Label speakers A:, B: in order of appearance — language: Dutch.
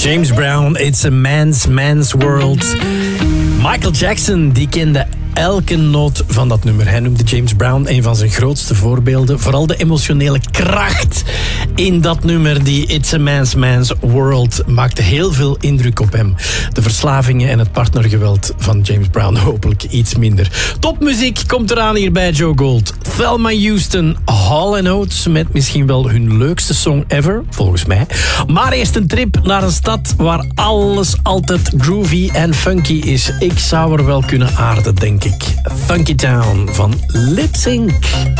A: James Brown, It's a Man's World. Michael Jackson, die kende elke noot van dat nummer. Hij noemde James Brown een van zijn grootste voorbeelden. Vooral de emotionele kracht in dat nummer, die It's a Man's World, maakte heel veel indruk op hem. De verslavingen en het partnergeweld van James Brown hopelijk iets minder. Topmuziek komt eraan hier bij Joe Gold. Thelma Houston, Hall & Oates met misschien wel hun leukste song ever, volgens mij. Maar eerst een trip naar een stad waar alles altijd groovy en funky is. Ik zou er wel kunnen aarden, denk ik. Funky Town van Lip Sync.